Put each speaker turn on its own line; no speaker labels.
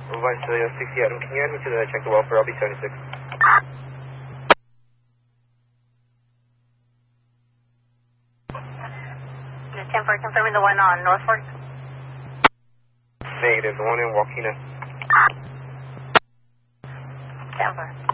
Vice 60 Adam, can you add me to the check the welfare? I'll be 76.
Just 10 for confirming the one on North Fork.
Negative, the one in Waukena.
10 for.